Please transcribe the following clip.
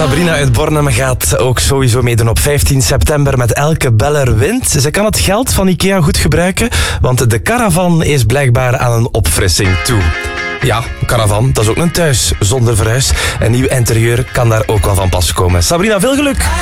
Sabrina uit Bornem gaat ook sowieso meedoen op 15 september met Elke Beller wint. Ze kan het geld van IKEA goed gebruiken, want de caravan is blijkbaar aan een opfrissing toe. Ja, caravan, dat is ook een thuis zonder verhuis. Een nieuw interieur kan daar ook wel van pas komen. Sabrina, veel geluk!